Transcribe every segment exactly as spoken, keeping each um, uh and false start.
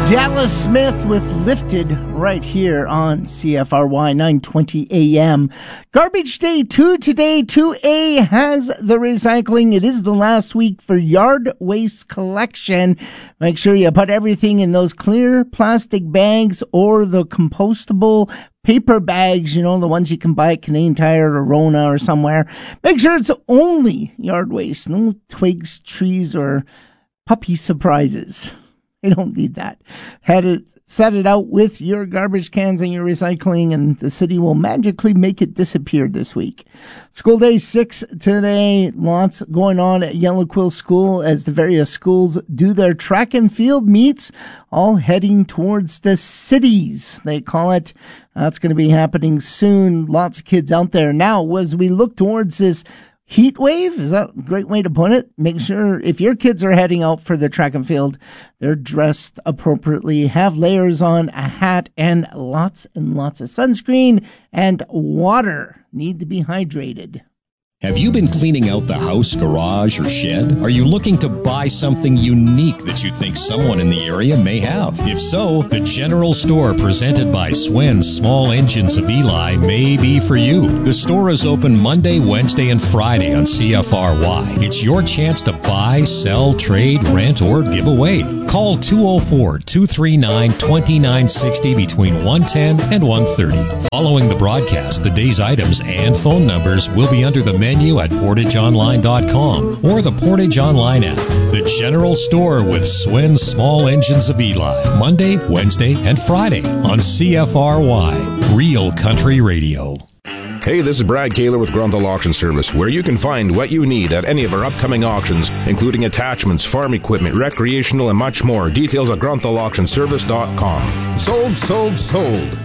Dallas Smith with Lifted right here on C F R Y nine twenty A M. Garbage Day two today. two A has the recycling. It is the last week for yard waste collection. Make sure you put everything in those clear plastic bags or the compostable paper bags, you know, the ones you can buy at Canadian Tire or Rona or somewhere. Make sure it's only yard waste. No twigs, trees, or puppy surprises. You don't need that. Had it, set it out with your garbage cans and your recycling, and the city will magically make it disappear this week. School day six today. Lots going on at Yellow Quill School as the various schools do their track and field meets, all heading towards the cities, they call it. That's going to be happening soon. Lots of kids out there. Now, as we look towards this heat wave, is that a great way to put it? Make sure if your kids are heading out for the track and field, they're dressed appropriately, have layers on, a hat, and lots and lots of sunscreen and water. Need to be hydrated. Have you been cleaning out the house, garage, or shed? Are you looking to buy something unique that you think someone in the area may have? If so, the General Store presented by Swen's Small Engines of Eli may be for you. The store is open Monday, Wednesday, and Friday on C F R Y. It's your chance to buy, sell, trade, rent, or give away. Call two oh four, two three nine, two nine six oh between one ten and one thirty. Following the broadcast, the day's items and phone numbers will be under the menu at portage online dot com or the Portage Online app. The General Store with Swen's Small Engines of Eli, Monday, Wednesday, and Friday on C F R Y, Real Country Radio. Hey, this is Brad Kaler with Grunthal Auction Service, where you can find what you need at any of our upcoming auctions, including attachments, farm equipment, recreational, and much more. Details at grunthal auction service dot com. Sold, sold, sold.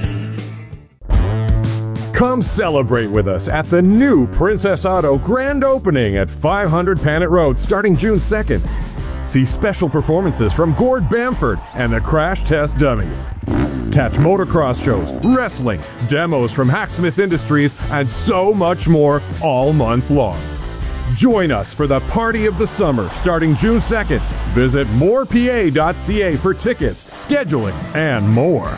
Come celebrate with us at the new Princess Auto grand opening at five hundred Panet Road starting June second. See special performances from Gord Bamford and the Crash Test Dummies. Catch motocross shows, wrestling, demos from Hacksmith Industries, and so much more all month long. Join us for the party of the summer starting June second. Visit more p a dot c a for tickets, scheduling, and more.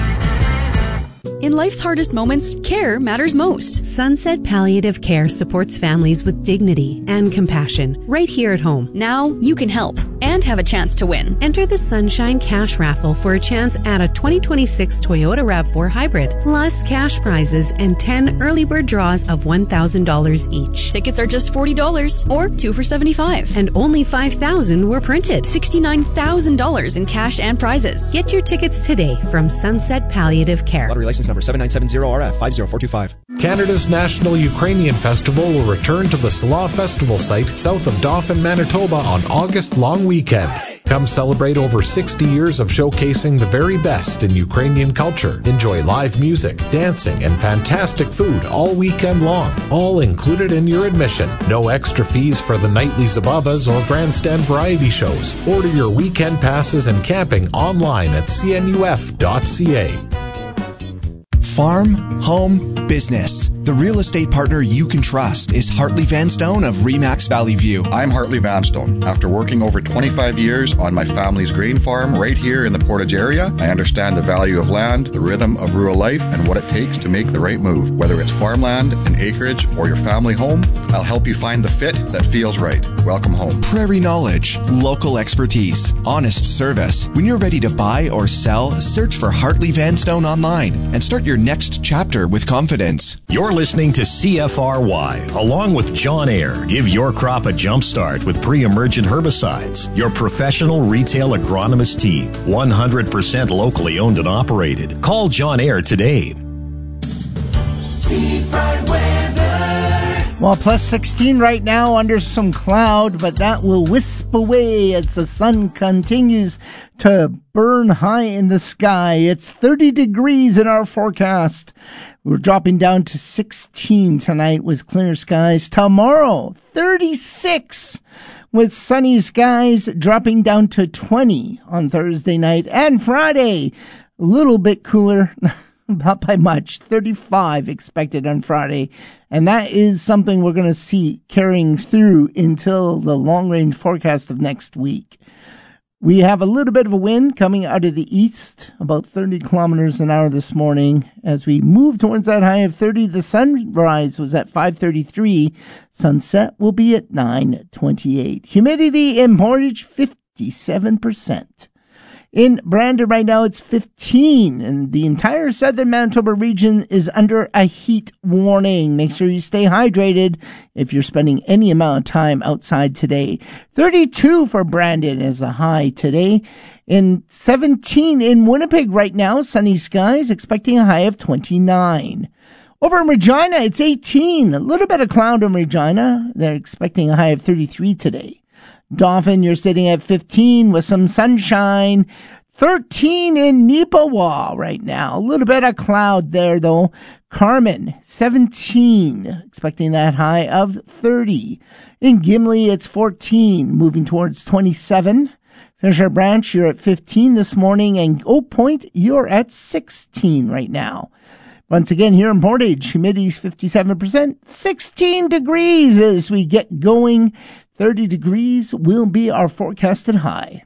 In life's hardest moments, care matters most. Sunset Palliative Care supports families with dignity and compassion right here at home. Now you can help and have a chance to win. Enter the Sunshine Cash Raffle for a chance at a twenty twenty-six Toyota RAV four Hybrid, plus cash prizes and ten early bird draws of one thousand dollars each. Tickets are just forty dollars or two for seventy-five dollars. And only five thousand dollars were printed. sixty-nine thousand dollars in cash and prizes. Get your tickets today from Sunset Palliative Care. Lottery license number seven nine seven zero R F five zero four two five. Canada's National Ukrainian Festival will return to the Slav Festival site south of Dauphin, Manitoba on August long weekend. Come celebrate over sixty years of showcasing the very best in Ukrainian culture. Enjoy live music, dancing, and fantastic food all weekend long. All included in your admission. No extra fees for the nightly Zabavas or grandstand variety shows. Order your weekend passes and camping online at c n u f dot c a. Farm, home, business. The real estate partner you can trust is Hartley Vanstone of Remax Valley View. I'm Hartley Vanstone. After working over twenty-five years on my family's grain farm right here in the Portage area, I understand the value of land, the rhythm of rural life, and what it takes to make the right move. Whether it's farmland, an acreage, or your family home, I'll help you find the fit that feels right. Welcome home. Prairie knowledge, local expertise, honest service. When you're ready to buy or sell, search for Hartley Vanstone online and start your next chapter with confidence. You're listening to C F R Y, along with John Ayer. Give your crop a jump start with pre-emergent herbicides. Your professional retail agronomist team, one hundred percent locally owned and operated. Call John Ayer today. Seafront weather. Well, plus sixteen right now under some cloud, but that will wisp away as the sun continues to burn high in the sky. It's thirty degrees in our forecast. We're dropping down to sixteen tonight with clear skies. Tomorrow, thirty-six with sunny skies, dropping down to twenty on Thursday night. And Friday, a little bit cooler, not by much, thirty-five expected on Friday. And that is something we're going to see carrying through until the long-range forecast of next week. We have a little bit of a wind coming out of the east, about thirty kilometers an hour this morning. As we move towards that high of thirty, the sunrise was at five thirty-three. Sunset will be at nine twenty-eight. Humidity in Portage, fifty-seven percent. In Brandon right now, it's fifteen, and the entire southern Manitoba region is under a heat warning. Make sure you stay hydrated if you're spending any amount of time outside today. thirty-two for Brandon is the high today. In seventeen in Winnipeg right now, sunny skies, expecting a high of twenty-nine. Over in Regina, it's eighteen. A little bit of cloud in Regina. They're expecting a high of thirty-three today. Dauphin, you're sitting at fifteen with some sunshine. thirteen in Neepawa right now. A little bit of cloud there, though. Carmen, seventeen, expecting that high of thirty. In Gimli, it's fourteen, moving towards twenty-seven. Fisher Branch, you're at fifteen this morning. And Oak Point, you're at sixteen right now. Once again, here in Portage, humidity's fifty-seven percent, sixteen degrees as we get going. thirty degrees will be our forecasted high.